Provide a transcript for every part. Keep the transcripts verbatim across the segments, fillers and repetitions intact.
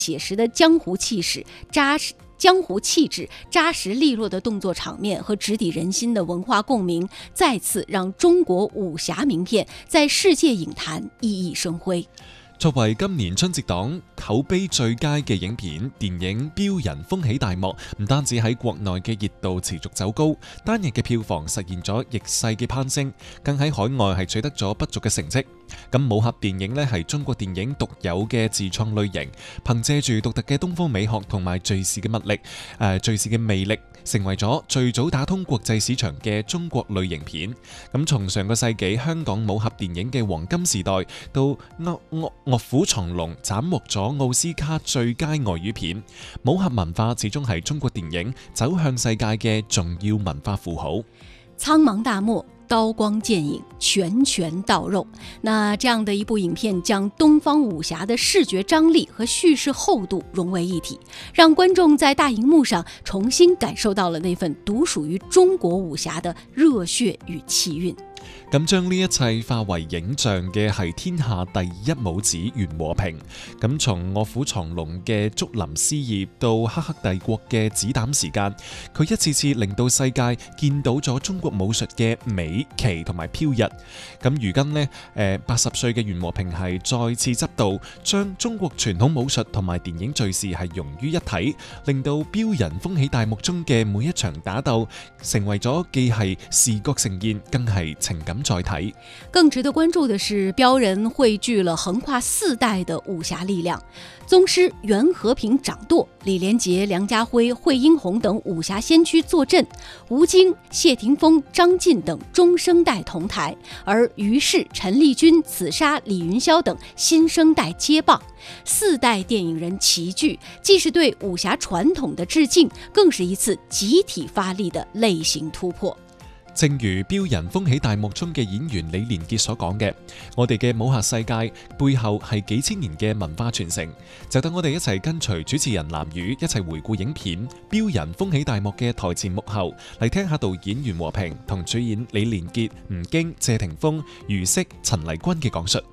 写实的江湖气势、扎实江湖气质、扎实利落的动作场面和直抵人心的文化共鸣，再次让中國武俠名片在世界影壇熠熠生輝。 作為今年春節檔口碑最佳嘅影片，電影《標人》風起大幕，唔單止喺國內嘅熱度持續走高，單日嘅票房實現咗逆勢嘅攀升，更喺海外係取得咗不俗嘅成績。咁武俠電影呢係中國電影獨有嘅自創類型，憑借住獨特嘅東方美學同埋敘事嘅物力，誒、呃、敘事嘅魅力，成為咗最早打通國際市場嘅中國類型片。咁從上個世紀香港武俠電影嘅黃金時代，到《臥臥臥虎藏龍》斬獲咗奧斯卡最佳外語片，武俠文化始終係中國電影走向世界嘅重要文化符號。 蒼茫大漠，刀光劍影，拳拳到肉。那這樣的一部影片，將東方武俠的視覺張力和敘事厚度融為一體，讓觀眾在大熒幕上重新感受到了那份獨屬於中國武俠的熱血與氣韻。 咁將呢一切化為影像嘅係天下第一武子袁和平。咁從臥虎藏龍嘅竹林詩業到黑黑帝國嘅子彈時間，佢一次次令到世界見到咗中國武術嘅美奇同埋飄逸。咁如今呢，誒八十歲嘅袁和平係再次執導，將中國傳統武術同埋電影敘事係融於一體，令到標人風起大幕中嘅每一場打鬥成為咗既係視覺盛宴，更係情感載體。 更值得關注的是，標人匯聚了橫跨四代的武俠力量，宗師袁和平掌舵，李連杰、梁家輝、惠英紅等武俠先驅坐鎮，吳京、謝霆鋒、張晉等中生代同台，而於適、陳麗君、紫砂、李雲霄等新生代接棒，四代電影人齊聚，既是對武俠傳統的致敬，更是一次集體發力的類型突破。 正如標人風起大幕中嘅演員李連杰所講嘅，我哋嘅武俠世界背後係幾千年嘅文化傳承，就等我哋一齊跟隨主持人藍宇一齊回顧影片《標人風起大幕》嘅台前幕後，嚟聽下導演袁和平同主演李連杰、吳京、謝霆鋒、於適、陳麗君嘅講述。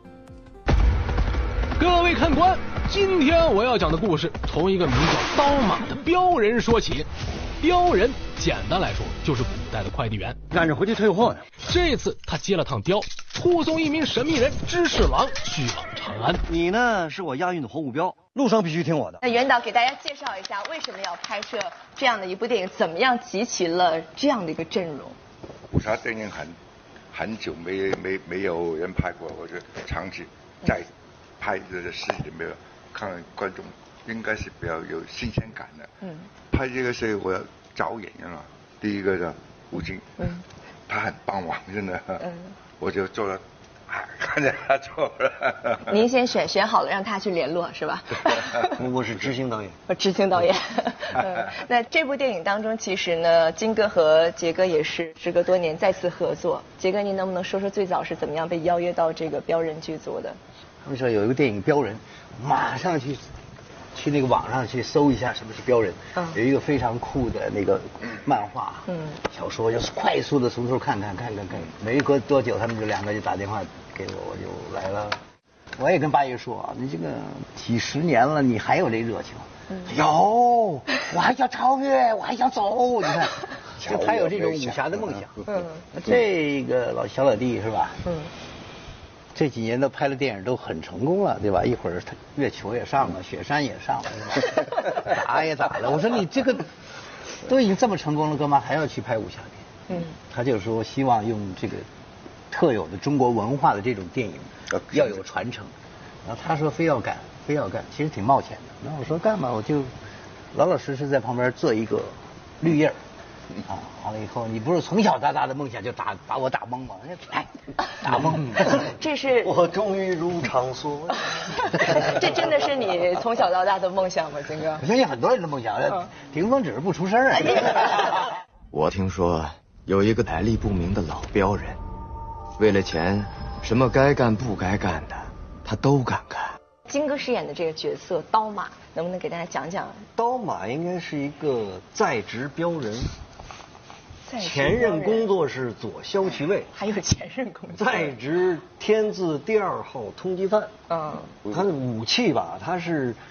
各位看官，今天我要講的故事從一個名叫刀馬的標人說起。標人簡單來說就是古代的快遞員， 趕着回去退貨呢。 這次他接了趟貂，護送一名神秘人知識郎去往長安。 你呢是我押運的活物標，路上必須聽我的。 那袁導給大家介紹一下，為什麼要拍攝這樣的一部電影？怎麼樣集齊了這樣的一個陣容？ 武俠電影很很久沒沒沒有人拍過，我覺得長期在拍這個戲裏面，看觀眾應該是比較有新鮮感的。嗯。拍這個戲我要找演員了，第一個叫吳京，嗯，他很幫忙，真的，嗯，我就做了，看着他做了。 您先選選好了，讓他去聯絡，是吧？ 我是執行導演。 我執行導演。嗯，那這部電影當中，其實呢，金哥和傑哥也是時隔多年再次合作。傑哥，您能不能說說最早是怎麼樣被邀約到這個標人劇組的？ 他們說有一個電影標人，馬上去。去那個網上去搜一下什麼是標人，嗯、有一個非常酷的那個漫畫、嗯、小說，就是快速的從頭看看看看看，沒隔多久，他們就兩個就打電話給我，我就來了。我也跟八爺說啊，你這個幾十年了，你還有這熱情？嗯、有，我還想超越，我還想走。你看，就他有這種武俠的夢想。嗯，這個老小老弟是吧？嗯。這幾年都拍了電影都很成功了，對吧？一會兒他月球也上了，雪山也上了，是吧？打也打了。我說你這個都已經這麼成功了，幹嘛還要去拍武俠片？嗯，他就說希望用這個特有的中國文化的這種電影要有傳承。然後他說非要幹，非要幹，其實挺冒險的。然後我說幹嘛，我就老老實實在旁邊做一個綠葉。啊，完了以後，你不是從小到大的夢想就打把我打懵嗎？哎，打懵。 這是我終於如償所。 這真的是你從小到大的夢想嗎，金哥？ 我相信很多人的夢想，霆鋒只是不出聲而已。 我聽說有一個來歷不明的老標人，為了錢，什麼該幹不該幹的，他都敢幹。 金哥飾演的這個角色刀馬，能不能給大家講講？ 刀馬應該是一個在職標人。前任工作是左驍騎尉， 還有前任工作在職天字第二號通緝犯。嗯，他的武器吧，他是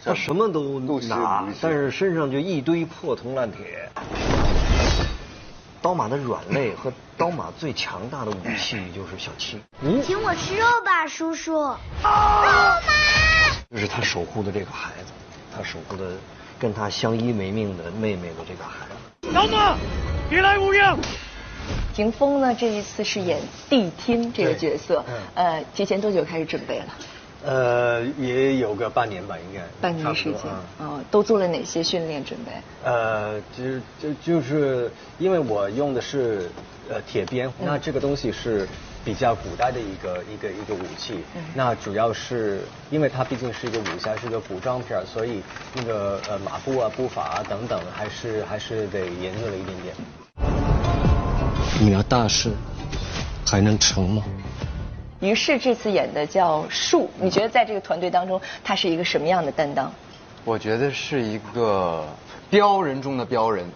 他什么都拿，但是身上就一堆破铜烂铁。刀马的软肋和刀马最强大的武器就是小七。 嗯，请我吃肉吧，叔叔。肉妈！这是他守护的这个孩子，他守护的跟他相依为命的妹妹的这个孩子。 刀马，别来无恙。 霆锋呢，这一次是演谛听这个角色，嗯、呃，提前多久开始准备了？ 呃，也有个半年吧，应该。 半年时间。哦，都做了哪些训练准备？ 呃，就就就是因为我用的是呃铁鞭，嗯、那这个东西是比较古代的一个一个一个武器。嗯、那主要是因为它毕竟是一个武侠，是个古装片，所以那个呃马步啊、步伐啊等等，还是还是得研究了一点点。你要大事还能成吗？ 于是这次演的叫树，你觉得在这个团队当中，他是一个什么样的担当？ 我觉得是一个彪人中的彪人。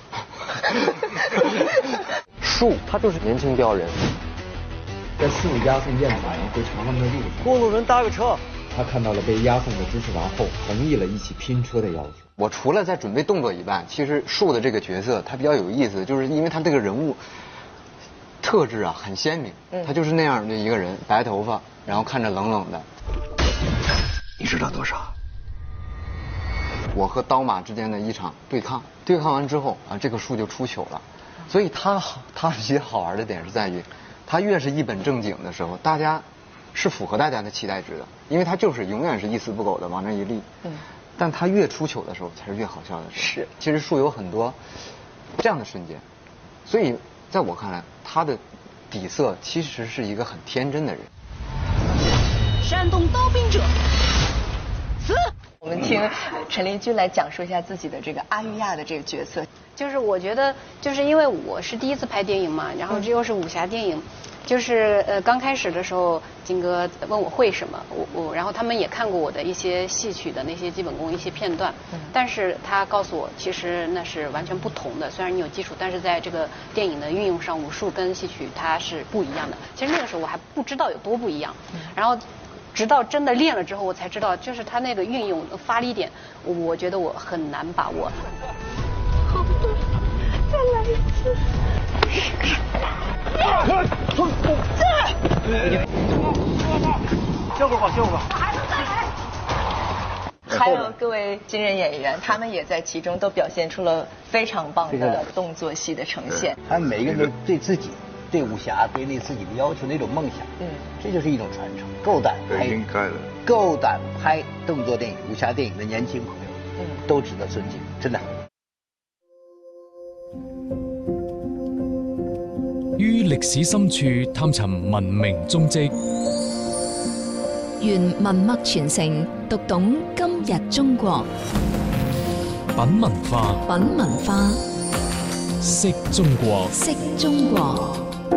树，他就是年轻彪人。 在树押送燕子回长安的路上， 过路人搭个车。 他看到了被押送的知识娃后，同意了一起拼车的要求。 我除了在准备动作以外，其实树的这个角色他比较有意思，就是因为他这个人物特质啊很鲜明，嗯、他就是那样的一个人，白头发，然后看着冷冷的。 你知道多少？ 我和刀马之间的一场对抗，对抗完之后啊，这个树就出糗了。所以他他比较好玩的点是在于，他越是一本正经的时候，大家是符合大家的期待值的，因为他就是永远是一丝不苟的往那一立。嗯。但他越出糗的时候，才是越好笑的时候。 是。 其实树有很多这样的瞬间，所以在我看来，他的底色其实是一个很天真的人。 山东刀兵者，死！ 我们听陈丽君来讲述一下自己的这个阿玉亚的这个角色。 就是我觉得，就是因为我是第一次拍电影嘛，然后这又是武侠电影，就是呃刚开始的时候，金哥问我会什么，我我然后他们也看过我的一些戏曲的那些基本功一些片段，嗯、但是他告诉我，其实那是完全不同的。虽然你有基础，但是在这个电影的运用上，武术跟戏曲它是不一样的。其实那个时候我还不知道有多不一样，嗯、然后直到真的练了之后，我才知道，就是他那个运用发力点，我觉得我很难把握。 好的，再来一次。 效果好，效果好。 还有各位新人演员，他们也在其中都表现出了非常棒的动作戏的呈现。 他们每一个人都对自己、对武侠、对那自己的要求那种梦想，嗯，这就是一种传承。够胆拍， 应该的。 够胆拍动作电影、武侠电影的年轻朋友，嗯，都值得尊敬，真的。 於歷史深處探尋文明蹤跡， 願文脈傳承，讀懂今日中國。 品文化， 品文化， 識中國， 識中國。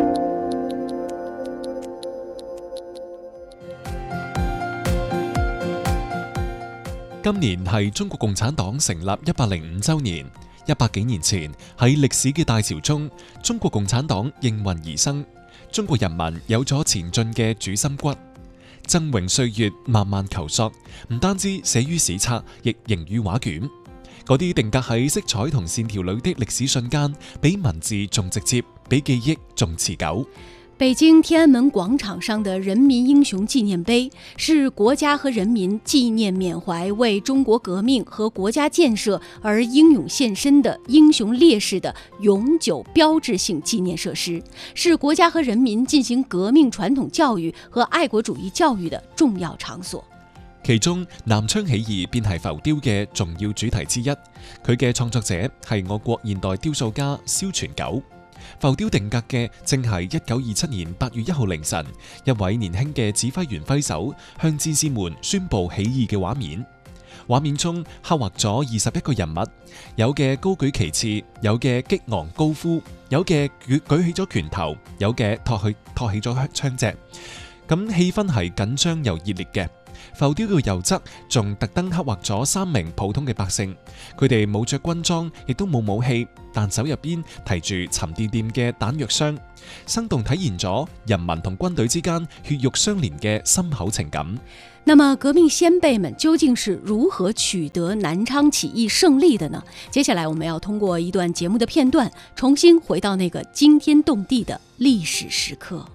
今年係中國共產黨成立一百零五週年。一百幾年前，喺歷史嘅大潮中，中國共產黨應運而生，中國人民有咗前進嘅主心骨。崢嶸歲月，漫漫求索，唔單止寫於史冊，亦凝於畫卷。嗰啲定格喺色彩同線條裏的歷史瞬間，比文字仲直接，比記憶仲持久。 北京天安门广场上的人民英雄纪念碑是国家和人民纪念缅怀为中国革命和国家建设而英勇献身的英雄烈士的永久标志性纪念设施，是国家和人民进行革命传统教育和愛國主義教育的重要場所。 其中南昌起義便係浮雕嘅重要主題之一，佢嘅創作者係我國現代雕塑家蕭傳九。浮雕定格嘅正係一九二七年八月一號凌晨，一位年輕嘅指揮員揮手向戰士們宣布起義嘅畫面。畫面中刻畫咗二十一個人物，有嘅高舉旗幟，有嘅激昂高呼，有嘅舉舉起咗拳頭，有嘅托起托起咗槍隻。咁氣氛係緊張又熱烈嘅。 浮雕嘅右側仲特登刻畫咗三名普通嘅百姓，佢哋冇着軍裝，亦都冇武器，但手入邊提住沉甸甸嘅彈藥箱，生動體現咗人民同軍隊之間血肉相連嘅深厚情感。 那麼革命先輩們究竟是如何取得南昌起義勝利的呢？接下來我們要通過一段節目的片段，重新回到那個驚天動地的歷史時刻。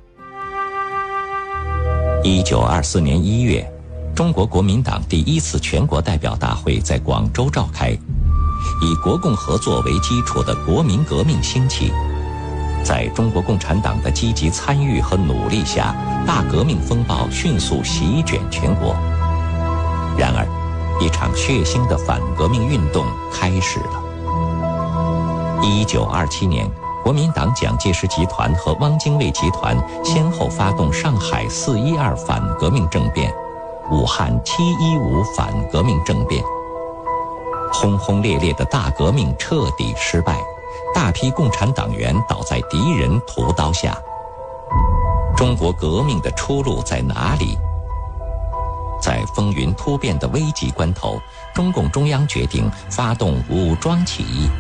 一九二四年一月，中國國民黨第一次全國代表大會在廣州召開，以國共合作為基礎的國民革命興起。在中國共產黨的積極參與和努力下，大革命風暴迅速席捲全國。然而，一場血腥的反革命運動開始了。一九二七年，國民黨蔣介石集團和汪精衛集團先後發動上海四一二反革命政變、武漢七一五反革命政變。轟轟烈烈的大革命徹底失敗，大批共產黨員倒在敵人屠刀下。中國革命的出路在哪裡？在風雲突變的危急關頭，中共中央決定發動武裝起義。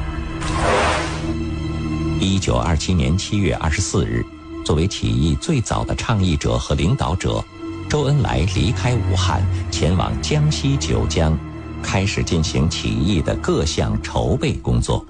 一九二七年七月二十四日，作為起義最早的倡議者和領導者，周恩來離開武漢，前往江西九江，開始進行起義的各項籌備工作。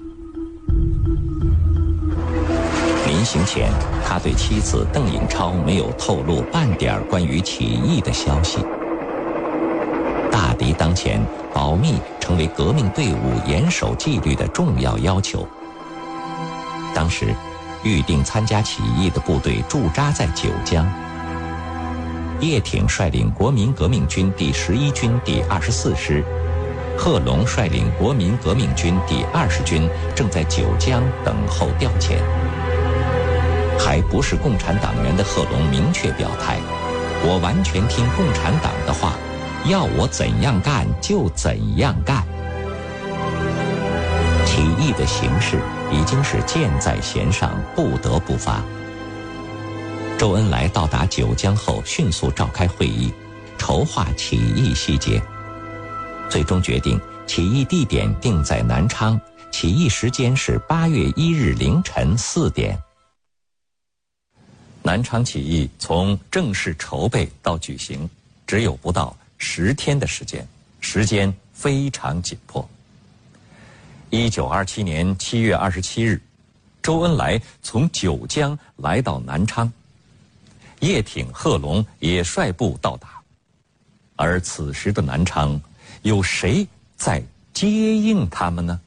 臨行前，他對妻子鄧穎超沒有透露半點關於起義的消息。大敵當前，保密成為革命隊伍嚴守紀律的重要要求。當時，預定參加起義的部隊駐紮在九江。葉挺率領國民革命軍第十一軍第二十四師，賀龍率領國民革命軍第二十軍正在九江等候調遣。還不是共產黨員的賀龍明確表態：我完全聽共產黨的話，要我怎樣幹就怎樣幹。起義的形勢已經是箭在弦上，不得不發。周恩來到達九江後，迅速召開會議，籌劃起義細節。最終決定起義地點定在南昌，起義時間是八月一日凌晨四點。南昌起義從正式籌備到舉行，只有不到十天的時間，時間非常緊迫。一九二七年七月二十七日，周恩來從九江來到南昌，葉挺、賀龍也率部到達。而此時的南昌，有誰在接應他們呢？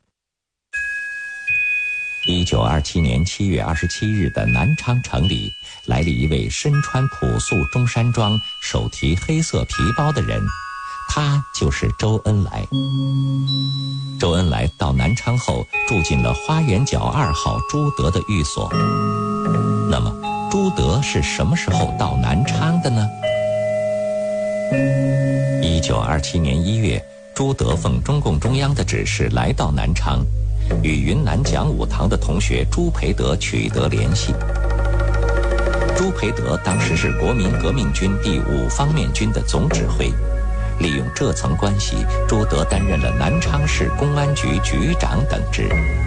一九二七年七月二十七日的南昌城裡，來了一位身穿樸素中山裝、手提黑色皮包的人，他就是周恩來。周恩來到南昌後，住進了花園角二號朱德的寓所。那麼，朱德是什麼時候到南昌的呢？一九二七年一月，朱德奉中共中央的指示來到南昌，與雲南講武堂的同學朱培德取得聯繫。朱培德當時是國民革命軍第五方面軍的總指揮，利用這層關係，朱德擔任了南昌市公安局局長等職。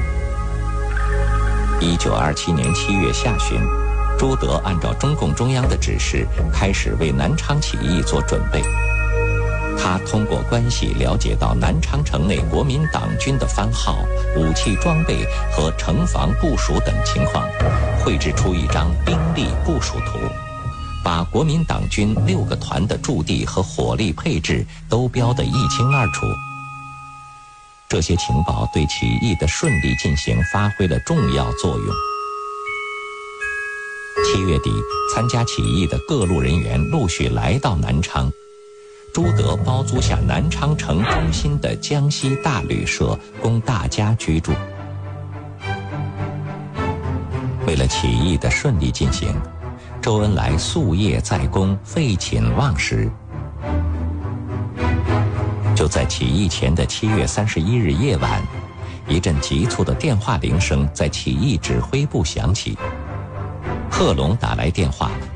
一九二七年七月下旬，朱德按照中共中央的指示，開始為南昌起義做準備。他通過關係了解到南昌城內國民黨軍的番號、武器裝備和城防部署等情況，繪製出一張兵力部署圖，把國民黨軍六個團的駐地和火力配置都標得一清二楚。這些情報對起義的順利進行發揮了重要作用。七月底，參加起義的各路人員陸續來到南昌。朱德包租下南昌城中心的江西大旅社，供大家居住。為了起義的順利進行，周恩來夙夜在公，廢寢忘食。就在起義前的七月三十一日夜晚，一陣急促的電話鈴聲在起義指揮部響起。賀龍打來電話，